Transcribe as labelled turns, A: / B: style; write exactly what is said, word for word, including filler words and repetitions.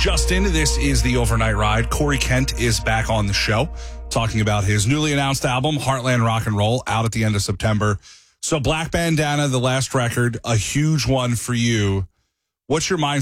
A: just in, this is the Overnight Ride. Corey Kent is back on the show talking about his newly announced album, Heartland Rock and Roll, out at the end of September. So Black Bandana, the last record, a huge one for you. What's your mindset